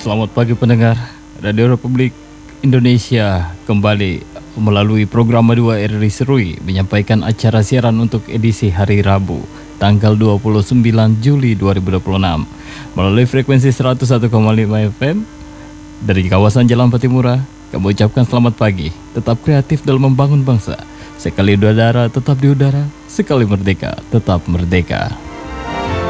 Selamat pagi pendengar Radio Republik Indonesia, kembali melalui program 2 RRI Serui menyampaikan acara siaran untuk edisi hari Rabu tanggal 29 Juli 2026 melalui frekuensi 101,5 FM dari kawasan Jalan Patimura. Kami ucapkan selamat pagi, tetap kreatif dalam membangun bangsa. Sekali udara tetap di udara, sekali merdeka tetap merdeka.